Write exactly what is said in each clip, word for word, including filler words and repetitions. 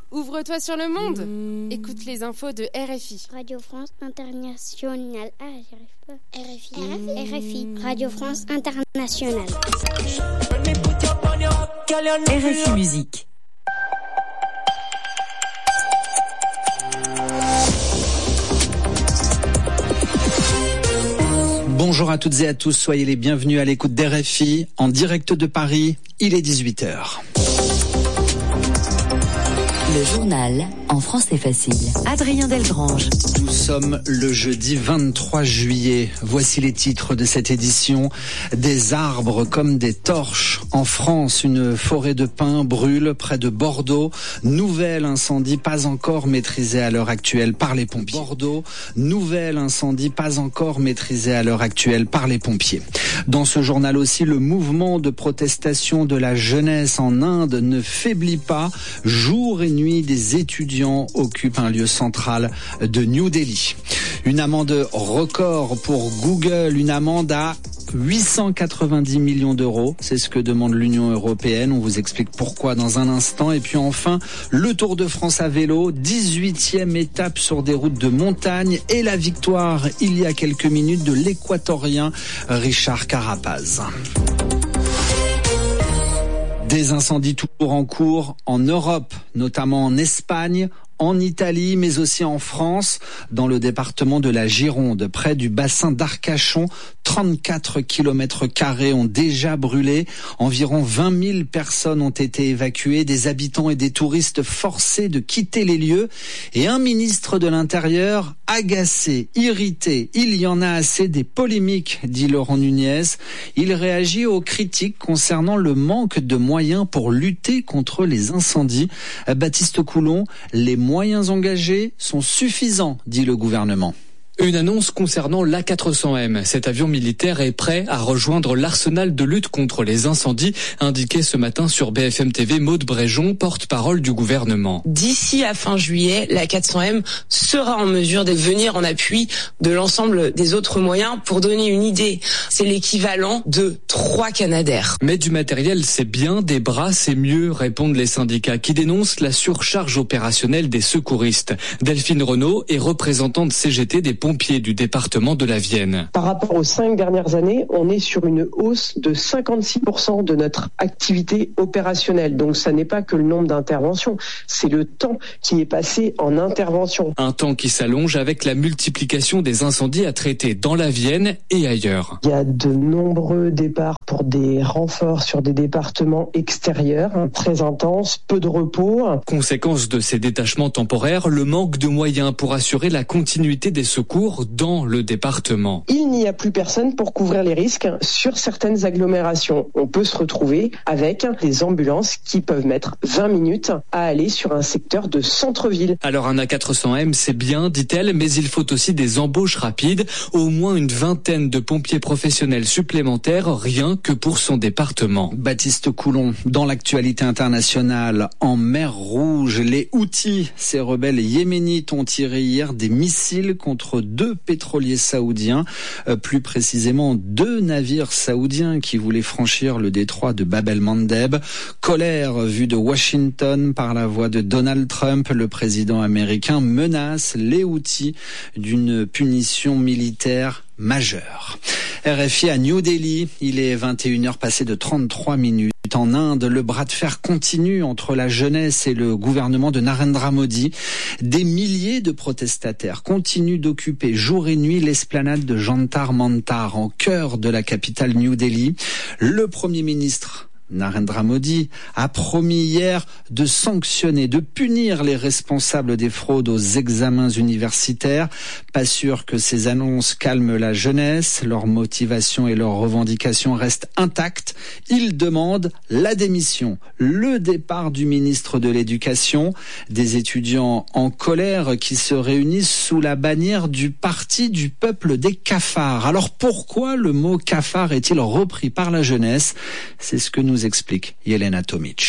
Ouvre-toi sur le monde. Mmh. Écoute les infos de R F I. Radio France Internationale. Ah, j'y arrive pas. R F I. Mmh. R F I. Radio France Internationale. R F I Musique. Bonjour à toutes et à tous, soyez les bienvenus à l'écoute d'R F I, en direct de Paris, il est dix-huit heures. Le journal en français facile. Adrien Delgrange. Nous sommes le jeudi vingt-trois juillet. Voici les titres de cette édition. Des arbres comme des torches. En France, une forêt de pins brûle près de Bordeaux. Nouvel incendie pas encore maîtrisé à l'heure actuelle par les pompiers. Bordeaux, nouvel incendie pas encore maîtrisé à l'heure actuelle par les pompiers. Dans ce journal aussi, le mouvement de protestation de la jeunesse en Inde ne faiblit pas. Jour et nuit, des étudiants occupent un lieu central de New Delhi. Une amende record pour Google, une amende à huit cent quatre-vingt-dix millions d'euros. C'est ce que demande l'Union européenne. On vous explique pourquoi dans un instant. Et puis enfin, le Tour de France à vélo, dix-huitième étape sur des routes de montagne et la victoire il y a quelques minutes de l'Équatorien Richard Carapaz. Des incendies toujours en cours en Europe, notamment en Espagne, en Italie, mais aussi en France, dans le département de la Gironde, près du bassin d'Arcachon. trente-quatre kilomètres carrés ont déjà brûlé. Environ vingt mille personnes ont été évacuées, des habitants et des touristes forcés de quitter les lieux. Et un ministre de l'Intérieur agacé, irrité. Il y en a assez des polémiques, dit Laurent Nunez. Il réagit aux critiques concernant le manque de moyens pour lutter contre les incendies. Baptiste Coulon, les moyens engagés sont suffisants, dit le gouvernement. Une annonce concernant l'A quatre cents M. Cet avion militaire est prêt à rejoindre l'arsenal de lutte contre les incendies, indiqué ce matin sur B F M T V Maude Bréjon, porte-parole du gouvernement. D'ici à fin juillet, l'A quatre cents M sera en mesure de venir en appui de l'ensemble des autres moyens. Pour donner une idée, c'est l'équivalent de trois Canadair. Mais du matériel, c'est bien, des bras, c'est mieux, répondent les syndicats qui dénoncent la surcharge opérationnelle des secouristes. Delphine Renaud est représentante C G T des pompiers du département de la Vienne. Par rapport aux cinq dernières années, on est sur une hausse de cinquante-six pour cent de notre activité opérationnelle. Donc ça n'est pas que le nombre d'interventions, c'est le temps qui est passé en intervention. Un temps qui s'allonge avec la multiplication des incendies à traiter dans la Vienne et ailleurs. Il y a de nombreux départs pour des renforts sur des départements extérieurs, hein, très intenses, peu de repos. Conséquence de ces détachements temporaires, le manque de moyens pour assurer la continuité des secours dans le département. Il n'y a plus personne pour couvrir les risques sur certaines agglomérations. On peut se retrouver avec des ambulances qui peuvent mettre vingt minutes à aller sur un secteur de centre-ville. Alors un A quatre cents M, c'est bien, dit-elle, mais il faut aussi des embauches rapides, au moins une vingtaine de pompiers professionnels supplémentaires, rien que pour son département. Baptiste Coulon, dans l'actualité internationale, en mer Rouge, les Houthis, ces rebelles yéménites, ont tiré hier des missiles contre deux pétroliers saoudiens, euh, plus précisément deux navires saoudiens qui voulaient franchir le détroit de Bab el-Mandeb. Colère vue de Washington par la voix de Donald Trump. Le président américain menace les Houthis d'une punition militaire majeure. R F I à New Delhi, il est vingt et une heures passées de trente-trois minutes. En Inde, le bras de fer continue entre la jeunesse et le gouvernement de Narendra Modi. Des milliers de protestataires continuent d'occuper jour et nuit l'esplanade de Jantar Mantar, en cœur de la capitale New Delhi. Le Premier ministre Narendra Modi a promis hier de sanctionner, de punir les responsables des fraudes aux examens universitaires. Pas sûr que ces annonces calment la jeunesse. Leur motivation et leurs revendications restent intactes. Ils demandent la démission, le départ du ministre de l'Éducation. Des étudiants en colère qui se réunissent sous la bannière du Parti du peuple des cafards. Alors pourquoi le mot cafard est-il repris par la jeunesse ? C'est ce que nous explique Yelena Tomic.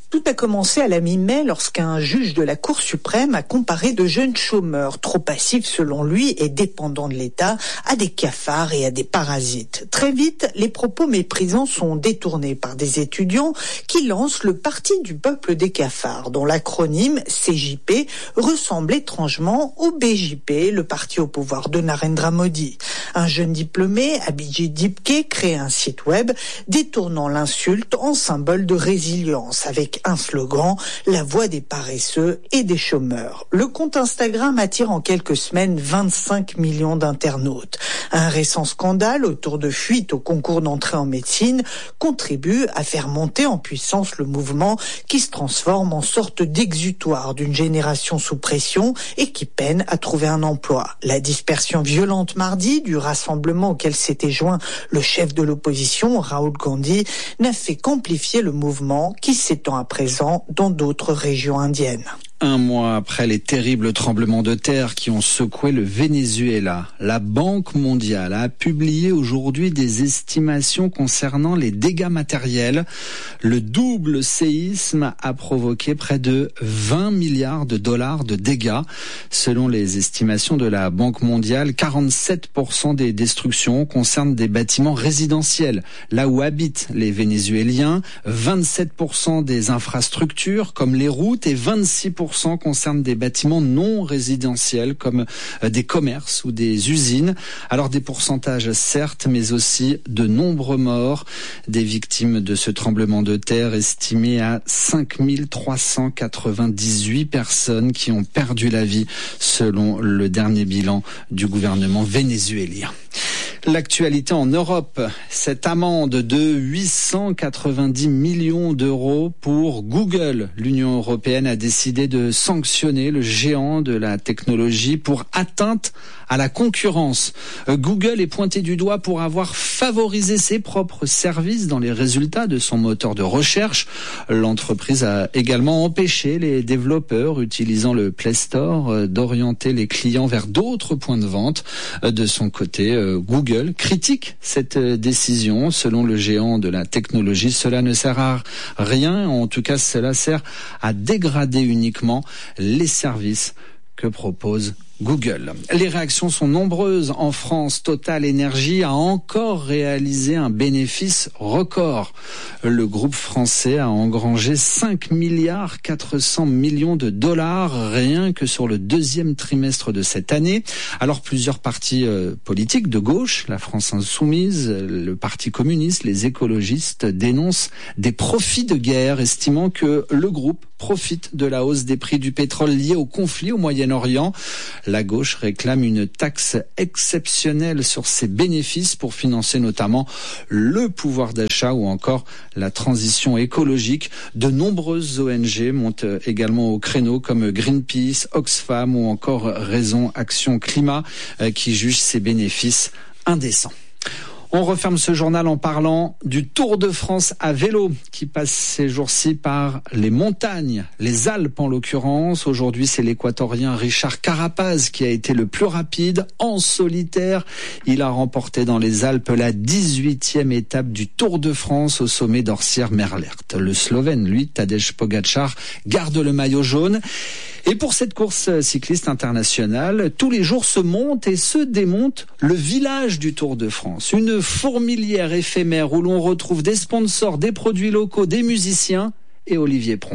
Tout a commencé à la mi-mai lorsqu'un juge de la Cour suprême a comparé de jeunes chômeurs, trop passifs selon lui et dépendants de l'État, à des cafards et à des parasites. Très vite, les propos méprisants sont détournés par des étudiants qui lancent le Parti du peuple des cafards, dont l'acronyme C J P ressemble étrangement au B J P, le parti au pouvoir de Narendra Modi. Un jeune diplômé, Abhijit Dipke, crée un site web détournant l'insulte en symbole de résilience, avec un slogan, la voix des paresseux et des chômeurs. Le compte Instagram attire en quelques semaines vingt-cinq millions d'internautes. Un récent scandale autour de fuites au concours d'entrée en médecine contribue à faire monter en puissance le mouvement qui se transforme en sorte d'exutoire d'une génération sous pression et qui peine à trouver un emploi. La dispersion violente mardi du rassemblement auquel s'était joint le chef de l'opposition, Rahul Gandhi, n'a fait qu'amplifier le mouvement qui s'étend à présent dans d'autres régions indiennes. Un mois après les terribles tremblements de terre qui ont secoué le Venezuela, la Banque mondiale a publié aujourd'hui des estimations concernant les dégâts matériels. Le double séisme a provoqué près de vingt milliards de dollars de dégâts. Selon les estimations de la Banque mondiale, quarante-sept pour cent des destructions concernent des bâtiments résidentiels, là où habitent les Vénézuéliens, vingt-sept pour cent des infrastructures comme les routes et vingt-six pour cent concernent des bâtiments non résidentiels comme des commerces ou des usines. Alors des pourcentages certes, mais aussi de nombreux morts. Des victimes de ce tremblement de terre estimées à cinq mille trois cent quatre-vingt-dix-huit personnes qui ont perdu la vie selon le dernier bilan du gouvernement vénézuélien. L'actualité en Europe, cette amende de huit cent quatre-vingt-dix millions d'euros pour Google. L'Union européenne a décidé de sanctionner le géant de la technologie pour atteinte à la concurrence. Google est pointé du doigt pour avoir favorisé ses propres services dans les résultats de son moteur de recherche. L'entreprise a également empêché les développeurs utilisant le Play Store d'orienter les clients vers d'autres points de vente. De son côté, Google critique cette décision. Selon le géant de la technologie, cela ne sert à rien. En tout cas, cela sert à dégrader uniquement les services que propose Google. Les réactions sont nombreuses. En France, Total Energy a encore réalisé un bénéfice record. Le groupe français a engrangé cinq milliards quatre cents millions de dollars rien que sur le deuxième trimestre de cette année. Alors plusieurs partis euh, politiques de gauche, la France Insoumise, le Parti communiste, les écologistes dénoncent des profits de guerre, estimant que le groupe profite de la hausse des prix du pétrole liée au conflit au Moyen-Orient. La gauche réclame une taxe exceptionnelle sur ses bénéfices pour financer notamment le pouvoir d'achat ou encore la transition écologique. De nombreuses O N G montent également au créneau comme Greenpeace, Oxfam ou encore Raison Action Climat qui jugent ces bénéfices indécents. On referme ce journal en parlant du Tour de France à vélo qui passe ces jours-ci par les montagnes, les Alpes en l'occurrence. Aujourd'hui, c'est l'Équatorien Richard Carapaz qui a été le plus rapide en solitaire. Il a remporté dans les Alpes la dix-huitième étape du Tour de France au sommet d'Orsières-Merlert. Le Slovène, lui, Tadej Pogačar, garde le maillot jaune. Et pour cette course cycliste internationale, tous les jours se monte et se démonte le village du Tour de France. Une fourmilière éphémère où l'on retrouve des sponsors, des produits locaux, des musiciens et Olivier Pron.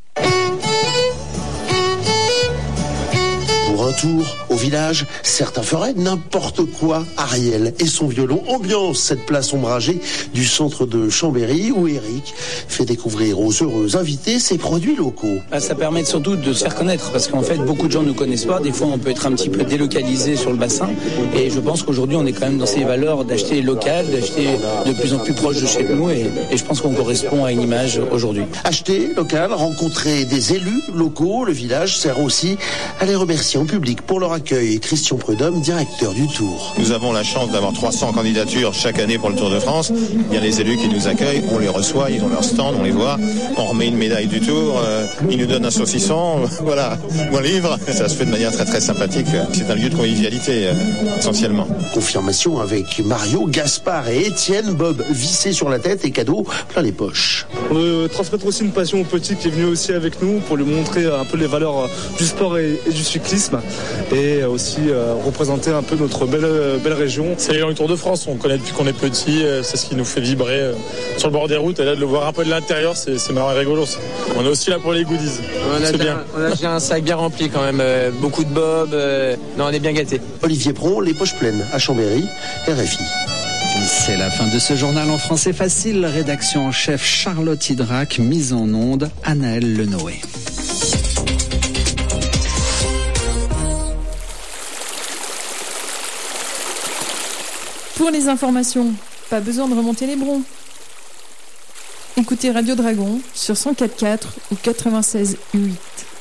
Pour un tour au village, certains feraient n'importe quoi. Ariel et son violon ambiance cette place ombragée du centre de Chambéry où Eric fait découvrir aux heureux invités ses produits locaux. Ça permet surtout de se faire connaître parce qu'en fait beaucoup de gens ne nous connaissent pas. Des fois on peut être un petit peu délocalisé sur le bassin et je pense qu'aujourd'hui on est quand même dans ces valeurs d'acheter local, d'acheter de plus en plus proche de chez nous et, et je pense qu'on correspond à une image aujourd'hui. Acheter local, rencontrer des élus locaux, le village sert aussi à les remercier en public. public pour leur accueil. Christian Prudhomme, directeur du Tour. Nous avons la chance d'avoir trois cents candidatures chaque année pour le Tour de France. Il y a les élus qui nous accueillent, on les reçoit, ils ont leur stand, on les voit, on remet une médaille du Tour, euh, ils nous donnent un saucisson, voilà, ou un livre. Ça se fait de manière très très sympathique. C'est un lieu de convivialité, euh, essentiellement. Confirmation avec Mario, Gaspard et Étienne, Bob vissé sur la tête et cadeau plein les poches. On veut transmettre aussi une passion au petit qui est venu aussi avec nous pour lui montrer un peu les valeurs du sport et, et du cyclisme et aussi euh, représenter un peu notre belle, belle région. C'est le Tour de France, on connaît depuis qu'on est petit, c'est ce qui nous fait vibrer euh, sur le bord des routes et là de le voir un peu de l'intérieur, c'est, c'est marrant et rigolo. Ça. On est aussi là pour les goodies. On a, c'est déjà, bien. On a déjà un sac bien rempli quand même, euh, beaucoup de bobs, euh, non on est bien gâtés. Olivier Pron, les poches pleines à Chambéry, R F I. C'est la fin de ce journal en français facile. Rédaction en chef Charlotte Hydrac, mise en onde Anaëlle Lenoé. Pour les informations, pas besoin de remonter les broncs. Écoutez Radio Dragon sur cent quatre virgule quatre ou quatre-vingt-seize virgule huit.